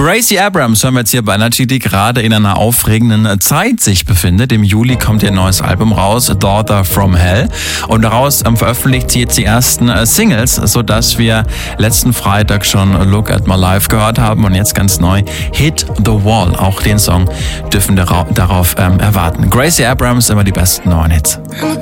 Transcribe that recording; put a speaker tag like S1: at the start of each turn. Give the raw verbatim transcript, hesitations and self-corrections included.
S1: Gracie Abrams hören wir jetzt hier bei Energy, die gerade in einer aufregenden Zeit sich befindet. Im Juli kommt ihr neues Album raus, Daughter from Hell. Und daraus ähm, veröffentlicht sie jetzt die ersten äh, Singles, sodass wir letzten Freitag schon Look at My Life gehört haben und jetzt ganz neu Hit the Wall. Auch den Song dürfen wir darauf ähm, erwarten. Gracie Abrams, immer die besten neuen Hits.